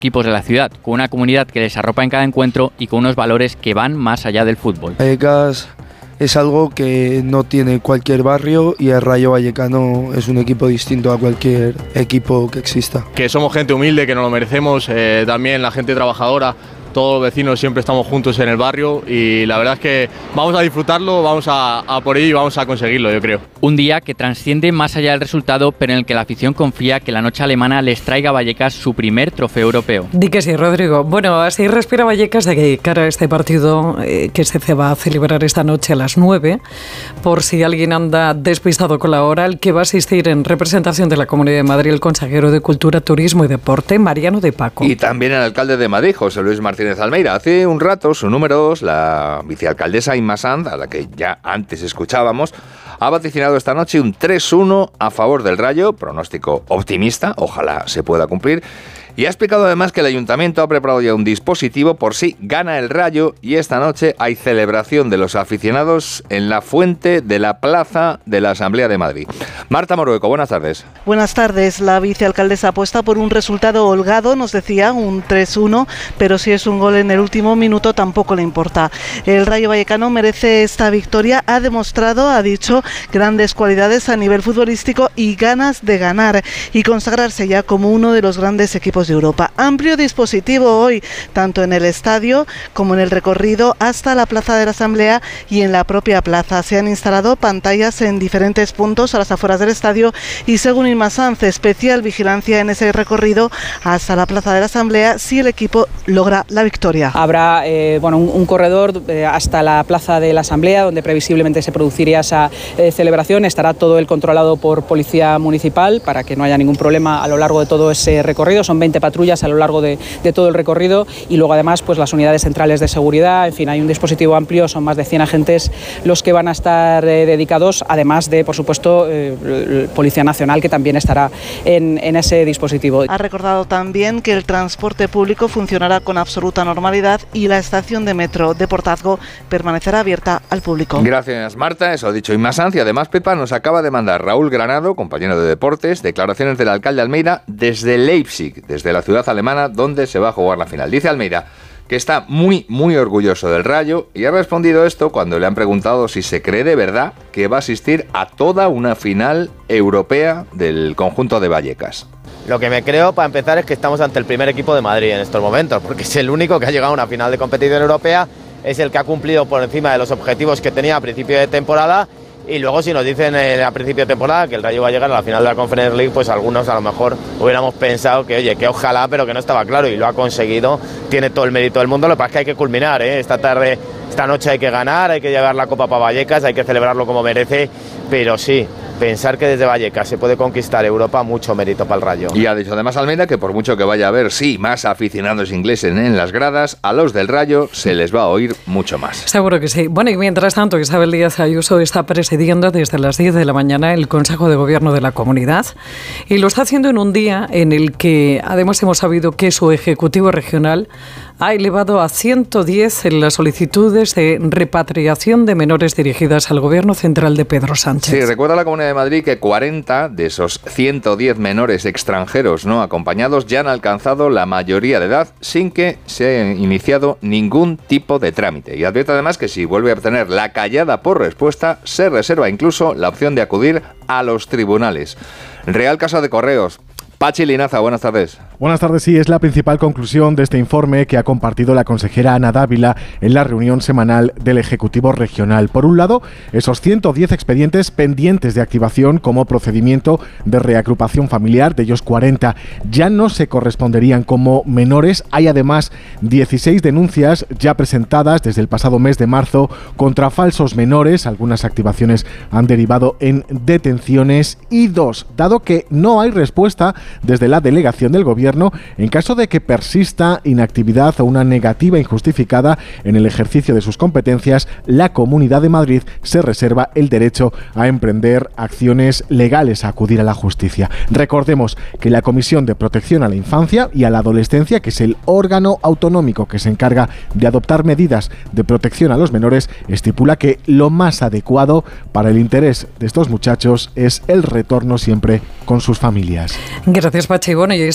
equipos de la ciudad, con una comunidad que les arropa en cada encuentro y con unos valores que van más allá del fútbol. Vallecas es algo que no tiene cualquier barrio y el Rayo Vallecano es un equipo distinto a cualquier equipo que exista. Que somos gente humilde, que nos lo merecemos, también la gente trabajadora. Todos los vecinos siempre estamos juntos en el barrio y la verdad es que vamos a disfrutarlo, vamos a por ello y vamos a conseguirlo, yo creo. Un día que trasciende más allá del resultado, pero en el que la afición confía que la noche alemana les traiga a Vallecas su primer trofeo europeo. Di que sí, Rodrigo. Bueno, así respira Vallecas de cara a este partido que se va a celebrar esta noche a las 9. Por si alguien anda despistado con la hora, el que va a asistir en representación de la Comunidad de Madrid, el consejero de Cultura, Turismo y Deporte, Mariano de Paco. Y también el alcalde de Madrid, José Luis Martínez Almeida. Hace un rato, su número 2, la vicealcaldesa Inma Sanz, a la que ya antes escuchábamos, ha vaticinado esta noche un 3-1 a favor del Rayo, pronóstico optimista, ojalá se pueda cumplir, y ha explicado además que el Ayuntamiento ha preparado ya un dispositivo por si gana el Rayo y esta noche hay celebración de los aficionados en la fuente de la Plaza de la Asamblea de Madrid. Marta Morueco, buenas tardes. Buenas tardes. La vicealcaldesa apuesta por un resultado holgado, nos decía, un 3-1, pero si es un gol en el último minuto tampoco le importa. El Rayo Vallecano merece esta victoria, ha demostrado, ha dicho, grandes cualidades a nivel futbolístico y ganas de ganar y consagrarse ya como uno de los grandes equipos de Europa. Amplio dispositivo hoy, tanto en el estadio como en el recorrido hasta la Plaza de la Asamblea y en la propia plaza. Se han instalado pantallas en diferentes puntos a las afueras del estadio y, según Inma Sanz, especial vigilancia en ese recorrido hasta la Plaza de la Asamblea si el equipo logra la victoria. Habrá un corredor hasta la Plaza de la Asamblea donde previsiblemente se produciría esa celebración. Estará todo el controlado por Policía Municipal para que no haya ningún problema a lo largo de todo ese recorrido. Son 20 patrullas a lo largo de todo el recorrido y luego además pues las unidades centrales de seguridad, en fin, hay un dispositivo amplio, son más de 100 agentes los que van a estar dedicados, además de, por supuesto, Policía Nacional, que también estará en ese dispositivo. Ha recordado también que el transporte público funcionará con absoluta normalidad y la estación de metro de Portazgo permanecerá abierta al público. Gracias, Marta, eso ha dicho Inma Sanz. Y además, Pepa, nos acaba de mandar Raúl Granado, compañero de deportes, declaraciones del alcalde Almeida desde Leipzig, desde la ciudad alemana donde se va a jugar la final. Dice Almeida que está muy, muy orgulloso del Rayo y ha respondido esto cuando le han preguntado si se cree de verdad que va a asistir a toda una final europea del conjunto de Vallecas. Lo que me creo, para empezar, es que estamos ante el primer equipo de Madrid en estos momentos, porque es el único que ha llegado a una final de competición europea, es el que ha cumplido por encima de los objetivos que tenía a principio de temporada. Y luego, si nos dicen a principio de temporada que el Rayo va a llegar a la final de la Conference League, pues algunos a lo mejor hubiéramos pensado que, oye, que ojalá, pero que no estaba claro, y lo ha conseguido, tiene todo el mérito del mundo. Lo que pasa es que hay que culminar, esta tarde, esta noche hay que ganar, hay que llevar la Copa para Vallecas, hay que celebrarlo como merece, pero sí, pensar que desde Vallecas se puede conquistar Europa, mucho mérito para el Rayo. Y ha dicho además Almeida que por mucho que vaya a haber, sí, más aficionados ingleses en las gradas, a los del Rayo se les va a oír mucho más. Seguro que sí. Bueno, y mientras tanto, Isabel Díaz Ayuso está presidiendo desde las 10 de la mañana el Consejo de Gobierno de la Comunidad y lo está haciendo en un día en el que además hemos sabido que su Ejecutivo Regional ha elevado a 110 en las solicitudes de repatriación de menores dirigidas al Gobierno central de Pedro Sánchez. Sí, recuerda la Comunidad de Madrid que 40 de esos 110 menores extranjeros no acompañados ya han alcanzado la mayoría de edad sin que se haya iniciado ningún tipo de trámite. Y advierte además que si vuelve a obtener la callada por respuesta, se reserva incluso la opción de acudir a los tribunales. Real Casa de Correos. Pachi Linaza, buenas tardes. Buenas tardes, sí, es la principal conclusión de este informe que ha compartido la consejera Ana Dávila en la reunión semanal del Ejecutivo Regional. Por un lado, esos 110 expedientes pendientes de activación como procedimiento de reagrupación familiar, de ellos 40 ya no se corresponderían como menores. Hay además 16 denuncias ya presentadas desde el pasado mes de marzo contra falsos menores. Algunas activaciones han derivado en detenciones y 2, dado que no hay respuesta desde la delegación del Gobierno en caso de que persista inactividad o una negativa injustificada en el ejercicio de sus competencias, la Comunidad de Madrid se reserva el derecho a emprender acciones legales, a acudir a la justicia. Recordemos que la Comisión de Protección a la Infancia y a la Adolescencia, que es el órgano autonómico que se encarga de adoptar medidas de protección a los menores, estipula que lo más adecuado para el interés de estos muchachos es el retorno siempre con sus familias. Gracias, Pachi. Bueno, y estamos a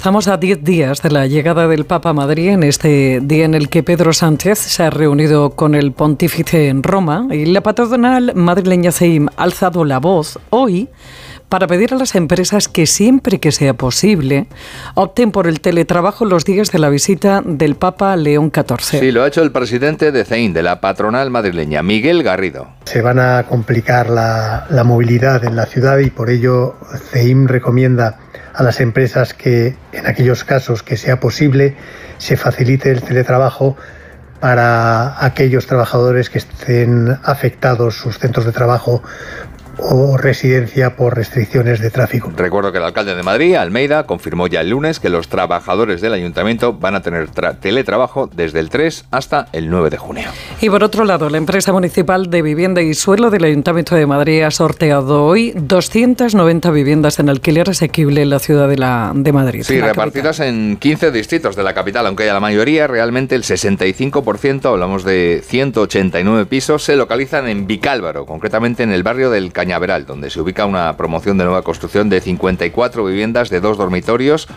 10 días de la llegada del Papa a Madrid, en este día en el que Pedro Sánchez se ha reunido con el pontífice en Roma, y la patronal madrileña CEIM ha alzado la voz hoy para pedir a las empresas que siempre que sea posible opten por el teletrabajo los días de la visita del Papa León XIV. Sí, lo ha hecho el presidente de CEIM, de la patronal madrileña, Miguel Garrido. Se van a complicar la movilidad en la ciudad y por ello CEIM recomienda a las empresas que en aquellos casos que sea posible se facilite el teletrabajo para aquellos trabajadores que estén afectados sus centros de trabajo o residencia por restricciones de tráfico. Recuerdo que el alcalde de Madrid, Almeida, confirmó ya el lunes que los trabajadores del ayuntamiento van a tener teletrabajo desde el 3 hasta el 9 de junio. Y por otro lado, la empresa municipal de vivienda y suelo del Ayuntamiento de Madrid ha sorteado hoy 290 viviendas en alquiler asequible en la ciudad de Madrid. Sí, repartidas en 15 distritos de la capital, aunque la mayoría, realmente el 65%, hablamos de 189 pisos, se localizan en Vicálvaro, concretamente en el barrio del Cañaveral, donde se ubica una promoción de nueva construcción de 54 viviendas de 2 dormitorios,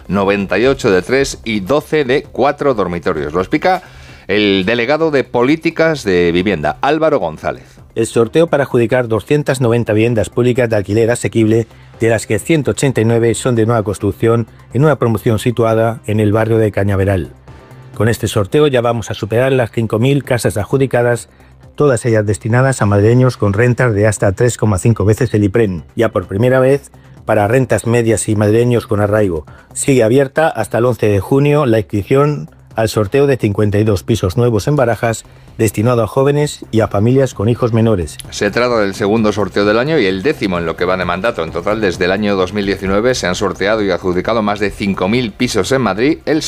98 de 3 y 12 de 4 dormitorios. Lo explica el delegado de Políticas de Vivienda, Álvaro González. El sorteo para adjudicar 290 viviendas públicas de alquiler asequible, de las que 189 son de nueva construcción, en una promoción situada en el barrio de Cañaveral. Con este sorteo ya vamos a superar las 5.000 casas adjudicadas, todas ellas destinadas a madrileños con rentas de hasta 3,5 veces el IPREN, ya por primera vez para rentas medias y madrileños con arraigo. Sigue abierta hasta el 11 de junio la inscripción al sorteo de 52 pisos nuevos en Barajas, destinado a jóvenes y a familias con hijos menores. Se trata del segundo sorteo del año y el 10º en lo que va de mandato. En total, desde el año 2019 se han sorteado y adjudicado más de 5.000 pisos en Madrid, el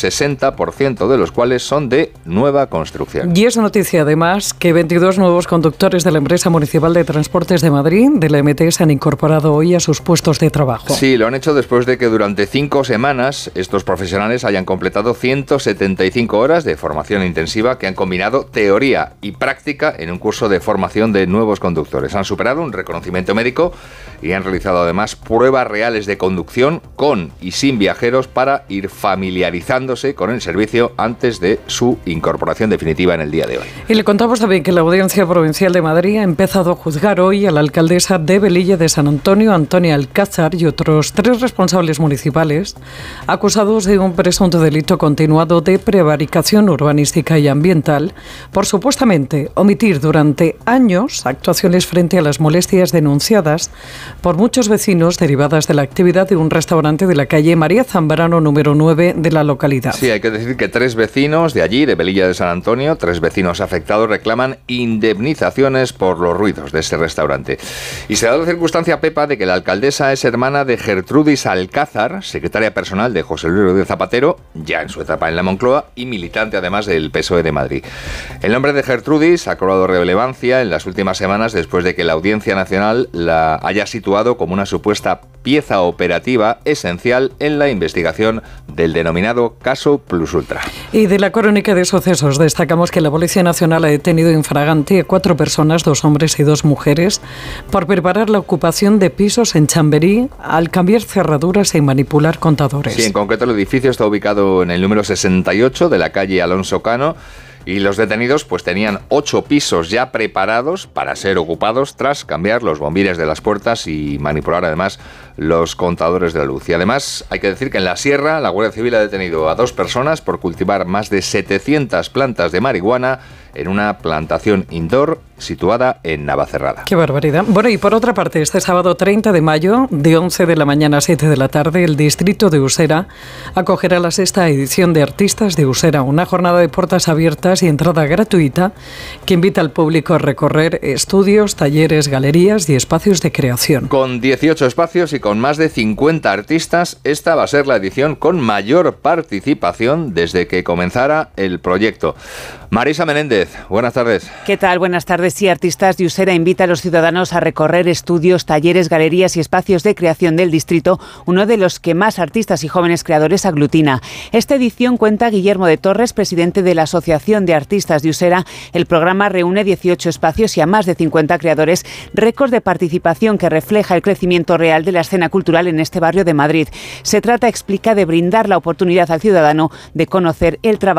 60% de los cuales son de nueva construcción. Y es noticia además que 22 nuevos conductores de la empresa municipal de transportes de Madrid, de la MT, se han incorporado hoy a sus puestos de trabajo. Sí, lo han hecho después de que durante 5 semanas estos profesionales hayan completado 175 horas de formación intensiva que han combinado teoría y práctica en un curso de formación de nuevos conductores. Han superado un reconocimiento médico y han realizado además pruebas reales de conducción con y sin viajeros para ir familiarizándose con el servicio antes de su incorporación definitiva en el día de hoy. Y le contamos también que la Audiencia Provincial de Madrid ha empezado a juzgar hoy a la alcaldesa de Velilla de San Antonio, Antonia Alcázar, y otros 3 responsables municipales acusados de un presunto delito continuado de prevaricación urbanística y ambiental por supuestamente omitir durante años actuaciones frente a las molestias denunciadas por muchos vecinos derivadas de la actividad de un restaurante de la calle María Zambrano número 9 de la localidad. Sí, hay que decir que 3 vecinos de allí, de Velilla de San Antonio, 3 vecinos afectados reclaman indemnizaciones por los ruidos de ese restaurante. Y se da la circunstancia, Pepa, de que la alcaldesa es hermana de Gertrudis Alcázar, secretaria personal de José Luis Rodríguez Zapatero, ya en su etapa en la Moncloa, y militante además del PSOE de Madrid. El nombre de Gertrudis ha cobrado relevancia en las últimas semanas después de que la Audiencia Nacional la haya situado como una supuesta pieza operativa esencial en la investigación del denominado caso Plus Ultra. Y de la crónica de sucesos destacamos que la Policía Nacional ha detenido in fragante a 4 personas, 2 hombres y 2 mujeres, por preparar la ocupación de pisos en Chamberí al cambiar cerraduras y manipular contadores. Sí, en concreto el edificio está ubicado en el número 68 de la calle Alonso Cano. Y los detenidos pues tenían 8 pisos ya preparados para ser ocupados tras cambiar los bombines de las puertas y manipular además los contadores de la luz. Y además hay que decir que en la Sierra la Guardia Civil ha detenido a 2 personas por cultivar más de 700 plantas de marihuana en una plantación indoor situada en Navacerrada. ¡Qué barbaridad! Bueno, y por otra parte, este sábado 30 de mayo, de 11 de la mañana a 7 de la tarde, el distrito de Usera acogerá la 6ª edición de Artistas de Usera, una jornada de puertas abiertas y entrada gratuita que invita al público a recorrer estudios, talleres, galerías y espacios de creación. Con 18 espacios y con más de 50 artistas, esta va a ser la edición con mayor participación desde que comenzara el proyecto. Marisa Menéndez, buenas tardes. ¿Qué tal? Buenas tardes. Sí, Artistas de Usera invita a los ciudadanos a recorrer estudios, talleres, galerías y espacios de creación del distrito, uno de los que más artistas y jóvenes creadores aglutina. Esta edición, cuenta Guillermo de Torres, presidente de la Asociación de Artistas de Usera. El programa reúne 18 espacios y a más de 50 creadores, récord de participación que refleja el crecimiento real de la escena cultural en este barrio de Madrid. Se trata, explica, de brindar la oportunidad al ciudadano de conocer el trabajo